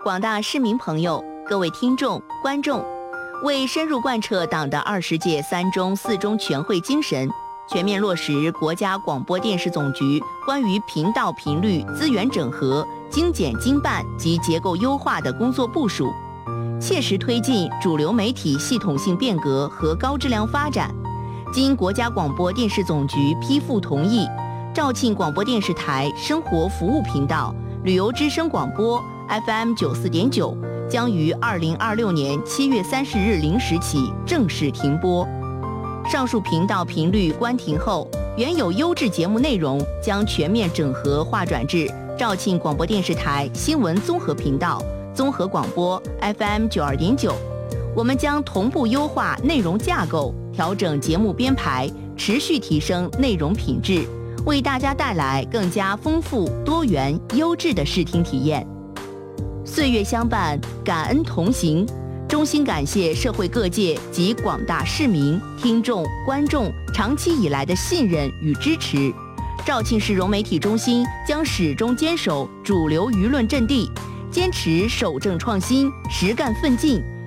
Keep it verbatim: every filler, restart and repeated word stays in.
广大市民朋友、各位听众、观众，为深入贯彻党的二十届三中四中全会精神，全面落实国家广播电视总局关于频道频率资源整合、精简精办及结构优化的工作部署，切实推进主流媒体系统性变革和高质量发展，经国家广播电视总局批复同意，肇庆广播电视台生活服务频道、旅游之声广播 F M 九四点九将于二零二六年七月三十日零时起正式停播。上述频道频率关停后，原有优质节目内容将全面整合划转至肇庆广播电视台新闻综合频道、综合广播 F M 九二点九。我们将同步优化内容架构，调整节目编排，持续提升内容品质，为大家带来更加丰富、多元、优质的视听体验。岁月相伴，感恩同行。衷心感谢社会各界及广大市民、听众、观众长期以来的信任与支持。肇庆市融媒体中心将始终坚守主流舆论阵地，坚持守正创新、实干奋进，